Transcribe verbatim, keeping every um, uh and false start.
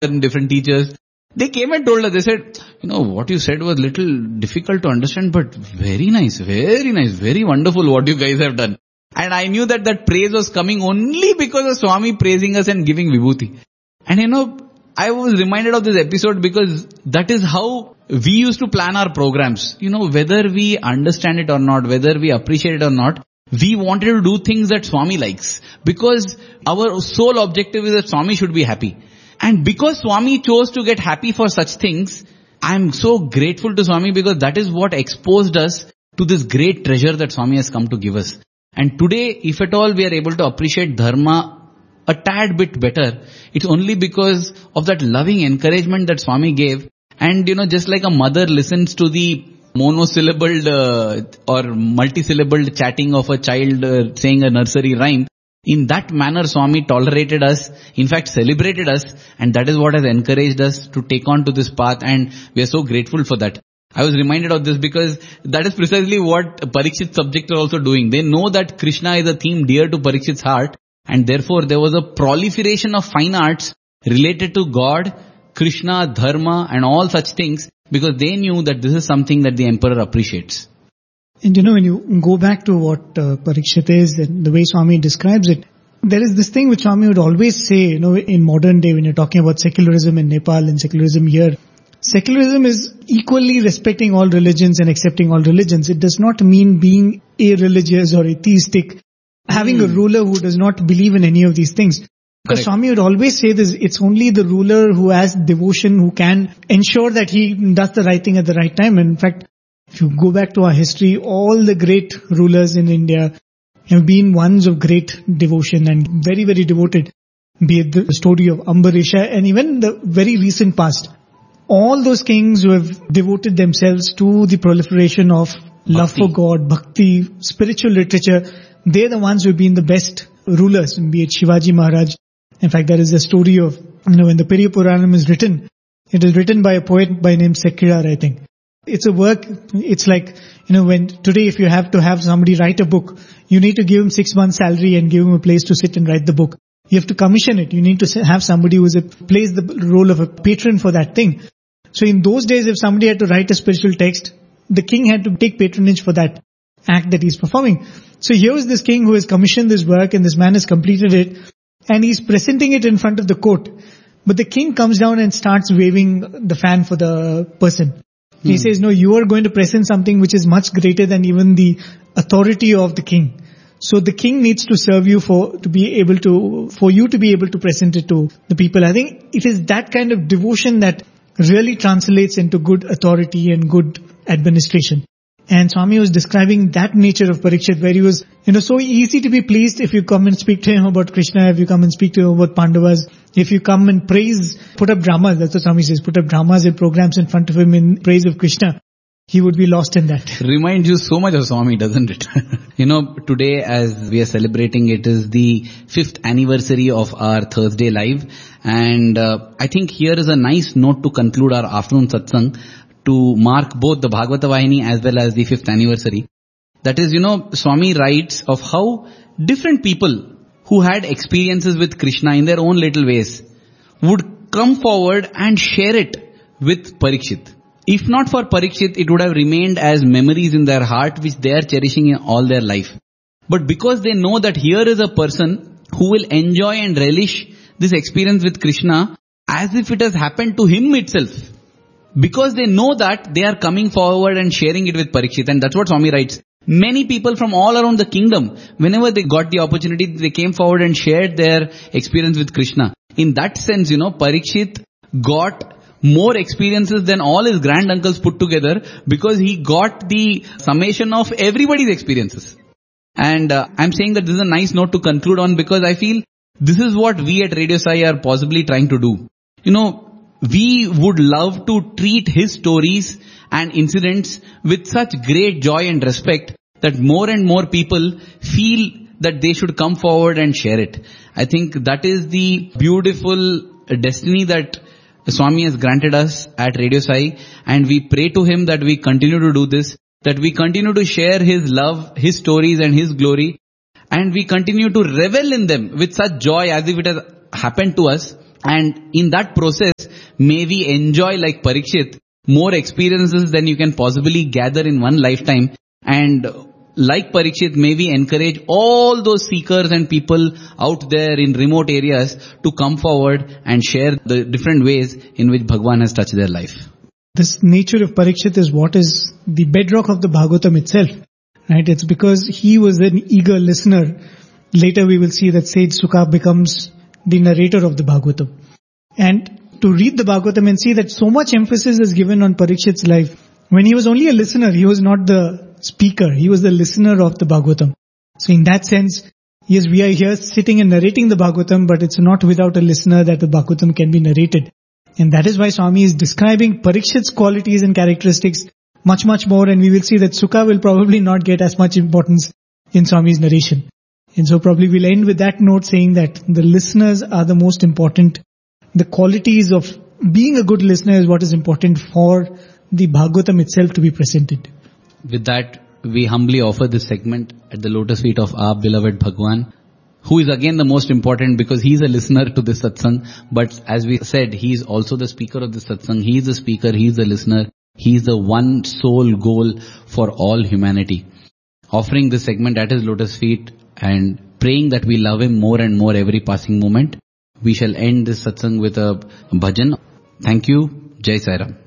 and different teachers. They came and told us, they said, you know, what you said was little difficult to understand, but very nice, very nice, very wonderful what you guys have done. And I knew that that praise was coming only because of Swami praising us and giving vibhuti. And you know, I was reminded of this episode because that is how we used to plan our programs. You know, whether we understand it or not, whether we appreciate it or not, we wanted to do things that Swami likes. Because our sole objective is that Swami should be happy. And because Swami chose to get happy for such things, I am so grateful to Swami because that is what exposed us to this great treasure that Swami has come to give us. And today, if at all we are able to appreciate Dharma a tad bit better, it's only because of that loving encouragement that Swami gave. And you know, just like a mother listens to the monosyllabled uh, or multisyllabled chatting of a child uh, saying a nursery rhyme, in that manner Swami tolerated us, in fact celebrated us, and that is what has encouraged us to take on to this path, and we are so grateful for that. I was reminded of this because that is precisely what Parikshit's subjects are also doing. They know that Krishna is a theme dear to Parikshit's heart, and therefore there was a proliferation of fine arts related to God, Krishna, Dharma and all such things, because they knew that this is something that the emperor appreciates. And you know, when you go back to what uh, Parikshit is and the way Swami describes it, there is this thing which Swami would always say, you know, in modern day when you're talking about secularism in Nepal and secularism here. Secularism is equally respecting all religions and accepting all religions. It does not mean being irreligious or atheistic, having mm. a ruler who does not believe in any of these things. Because Correct. Swami would always say this, it's only the ruler who has devotion who can ensure that he does the right thing at the right time. And in fact, if you go back to our history, all the great rulers in India have been ones of great devotion and very, very devoted. Be it the story of Ambarisha and even the very recent past. All those kings who have devoted themselves to the proliferation of bhakti. Love for God, bhakti, spiritual literature, they're the ones who have been the best rulers, be it Shivaji Maharaj. In fact, there is a story of, you know, when the Periya Puranam is written, it is written by a poet by name Sekirar, I think. It's a work, it's like, you know, when today if you have to have somebody write a book, you need to give him six months salary and give him a place to sit and write the book. You have to commission it. You need to have somebody who is a, plays the role of a patron for that thing. So in those days, if somebody had to write a spiritual text, the king had to take patronage for that act that he's performing. So here is this king who has commissioned this work and this man has completed it and he's presenting it in front of the court. But the king comes down and starts waving the fan for the person. Hmm. He says, no, you are going to present something which is much greater than even the authority of the king. So the king needs to serve you for, to be able to, for you to be able to present it to the people. I think it is that kind of devotion that really translates into good authority and good administration. And Swami was describing that nature of Parikshit where he was, you know, so easy to be pleased if you come and speak to him about Krishna, if you come and speak to him about Pandavas, if you come and praise, put up dramas, that's what Swami says, put up dramas and programs in front of him in praise of Krishna. He would be lost in that. Reminds you so much of Swami, doesn't it? You know, today as we are celebrating, it is the fifth anniversary of our Thursday Live. And uh, I think here is a nice note to conclude our afternoon satsang to mark both the Bhagavata Vahini as well as the fifth anniversary. That is, you know, Swami writes of how different people who had experiences with Krishna in their own little ways would come forward and share it with Parikshit. If not for Parikshit, it would have remained as memories in their heart which they are cherishing in all their life. But because they know that here is a person who will enjoy and relish this experience with Krishna as if it has happened to him itself. Because they know that, they are coming forward and sharing it with Parikshit. And that's what Swami writes. Many people from all around the kingdom, whenever they got the opportunity, they came forward and shared their experience with Krishna. In that sense, you know, Parikshit got more experiences than all his granduncles put together because he got the summation of everybody's experiences. And uh, I'm saying that this is a nice note to conclude on because I feel this is what we at Radio Sai are possibly trying to do. You know, we would love to treat his stories and incidents with such great joy and respect that more and more people feel that they should come forward and share it. I think that is the beautiful destiny that Swami has granted us at Radio Sai, and we pray to him that we continue to do this, that we continue to share his love, his stories and his glory, and we continue to revel in them with such joy as if it has happened to us. And in that process, may we enjoy like Parikshit more experiences than you can possibly gather in one lifetime. And like Parikshit, may we encourage all those seekers and people out there in remote areas to come forward and share the different ways in which Bhagwan has touched their life. This nature of Parikshit is what is the bedrock of the Bhagavatam itself. Right? It's because he was an eager listener. Later we will see that Sage Sukha becomes the narrator of the Bhagavatam. And to read the Bhagavatam and see that so much emphasis is given on Parikshit's life. When he was only a listener, he was not the speaker. He was the listener of the Bhagavatam. So in that sense, yes, we are here sitting and narrating the Bhagavatam, but it's not without a listener that the Bhagavatam can be narrated. And that is why Swami is describing Parikshit's qualities and characteristics much, much more. And we will see that Sukha will probably not get as much importance in Swami's narration. And so probably we'll end with that note saying that the listeners are the most important. The qualities of being a good listener is what is important for the Bhagavatam itself to be presented. With that, we humbly offer this segment at the lotus feet of our beloved Bhagwan, who is again the most important because he is a listener to this satsang. But as we said, he is also the speaker of this satsang. He is the speaker, he is the listener. He is the one sole goal for all humanity. Offering this segment at his lotus feet and praying that we love him more and more every passing moment, we shall end this satsang with a bhajan. Thank you. Jai Sai Ram.